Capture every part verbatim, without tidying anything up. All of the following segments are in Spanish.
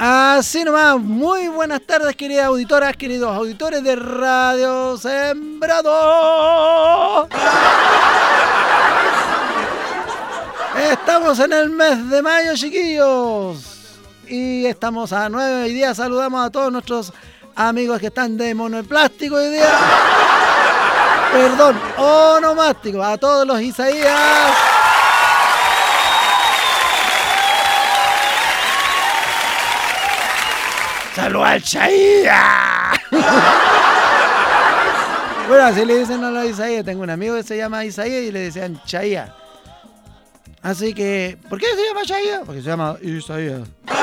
Así nomás, muy buenas tardes, queridas auditoras, queridos auditores de Radio Sembrador. Estamos en el mes de mayo, chiquillos. Y estamos a nueve hoy día. Saludamos a todos nuestros amigos que están de monoplástico hoy día. Perdón, onomástico. A todos los Isaías. ¡Salud al Chaía! Bueno, así le dicen a los Isaías. Tengo un amigo que se llama Isaías y le decían Chaía. Así que, ¿por qué se llama Chaía? Porque se llama Isaías.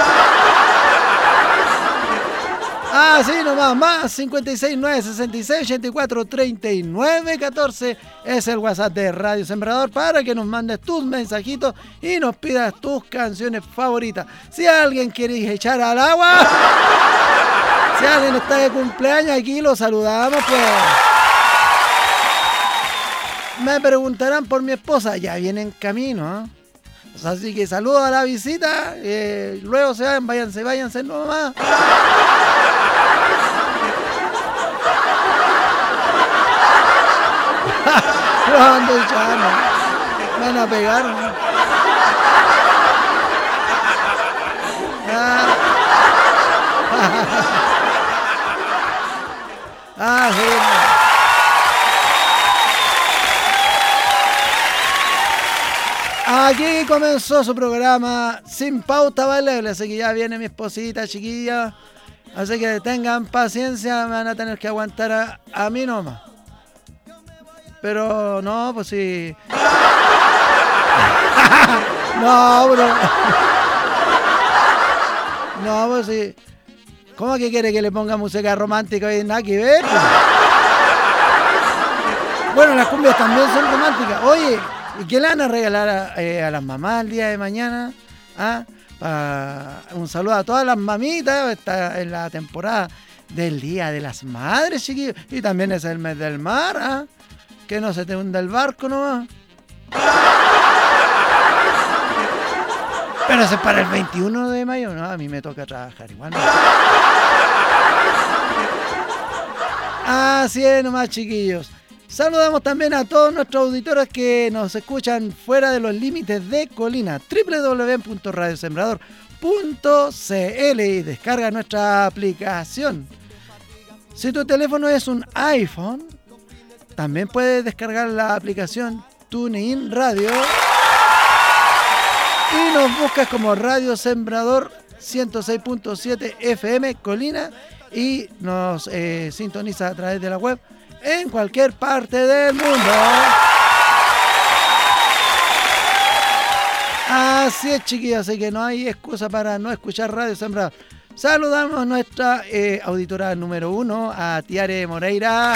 Ah, sí, nomás, más cincuenta y seis, nueve, sesenta y seis, ochenta y cuatro, treinta y nueve, catorce es el WhatsApp de Radio Sembrador para que nos mandes tus mensajitos y nos pidas tus canciones favoritas. Si alguien quiere echar al agua, si alguien está de cumpleaños, aquí lo saludamos, pues. Me preguntarán por mi esposa, ya viene en camino, ¿eh? Así que saludos a la visita, eh, luego se vayan, váyanse, váyanse nomás. Lo ando echando. Me van a pegar, ¿no? Ah, ah sí. Aquí comenzó su programa Sin Pauta Bailable, así que ya viene mi esposita chiquilla. Así que tengan paciencia, me van a tener que aguantar a, a mí nomás. Pero no, pues sí. No, bro. No, pues sí. ¿Cómo que quiere que le ponga música romántica y nada que ver? Bueno, las cumbias también son románticas. Oye, ¿y qué le van a regalar a, eh, a las mamás el día de mañana? ¿Ah? Pa, un saludo a todas las mamitas. Está en la temporada del Día de las Madres, chiquillos. Y también es el mes del mar, ¿ah? Que no se te hunda el barco nomás. Pero eso es para el veintiuno de mayo, ¿no? A mí me toca trabajar igual. Así es nomás, chiquillos. Saludamos también a todos nuestros auditores que nos escuchan fuera de los límites de Colina. doble u doble u doble u punto radio sembrador punto c l y descarga nuestra aplicación. Si tu teléfono es un iPhone, también puedes descargar la aplicación TuneIn Radio y nos buscas como Radio Sembrador ciento seis punto siete F M Colina y nos eh, sintoniza a través de la web en cualquier parte del mundo. Así es, chiquillos, así que no hay excusa para no escuchar Radio Sembrador. Saludamos a nuestra eh, auditora número uno, a Tiare Moreira.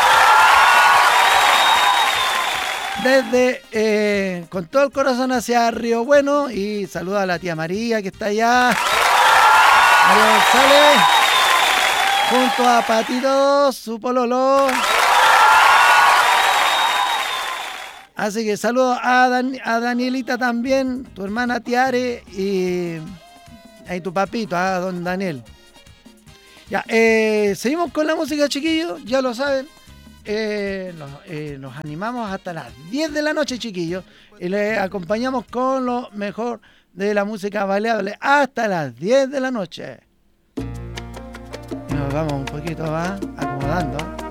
Desde, eh, con todo el corazón hacia Río Bueno, y saluda a la tía María que está allá, María González, junto a Patito, su pololo. Así que saludo a, Dan, a Danielita también, tu hermana Tiare, y, y tu papito, a don Daniel. Ya, eh, seguimos con la música, chiquillos, ya lo saben. Eh, nos, eh, nos animamos hasta las diez de la noche, chiquillos, y les acompañamos con lo mejor de la música bailable hasta las diez de la noche. Y nos vamos un poquito más acomodando.